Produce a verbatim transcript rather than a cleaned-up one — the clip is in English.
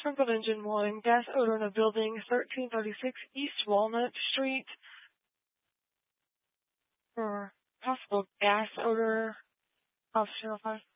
Sprinkled Engine one, gas odor in a building, thirteen thirty-six East Walnut Street. For possible gas odor, Officer oh five.